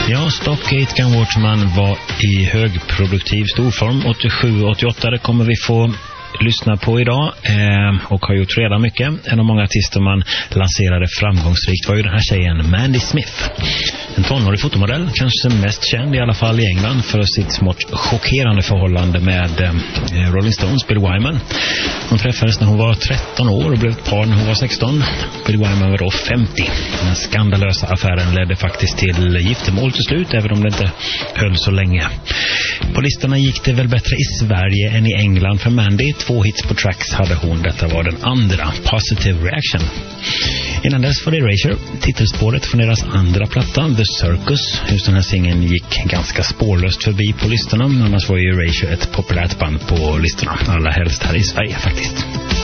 Ja, Stock Aitken Waterman var i högproduktiv storform 87-88. Det kommer vi få lyssna på idag och har gjort redan mycket. En av många artister man lanserade framgångsrikt var ju den här tjejen Mandy Smith. En tonårig fotomodell, kanske mest känd i alla fall i England för sitt smått chockerande förhållande med Rolling Stones, Bill Wyman. Hon träffades när hon var 13 år och blev ett par när hon var 16. Bill Wyman var då 50. Den skandalösa affären ledde faktiskt till giftermål till slut, även om det inte höll så länge. På listorna gick det väl bättre i Sverige än i England för Mandy. 2 hits på tracks hade hon. Detta var den andra, Positive Reaction. Innan dess var det Erasure, titelspåret från deras andra platta, The Circus. Just den här singeln gick ganska spårlöst förbi på listorna. Annars var ju Erasure ett populärt band på listorna, allra helst här i Sverige faktiskt.